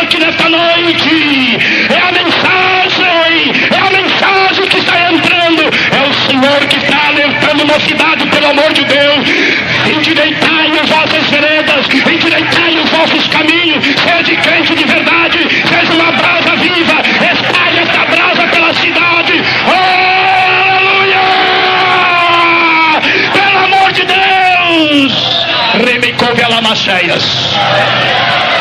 aqui nesta noite. É a mensagem que está entrando. É o Senhor que está alertando uma cidade, pelo amor de Deus. Endireitai as vossas veredas, endireitai os vossos caminhos. Seja crente de verdade, seja uma brasa viva. Espalhe esta brasa pela cidade. Aleluia! Pelo amor de Deus! Remecou Velamacheias.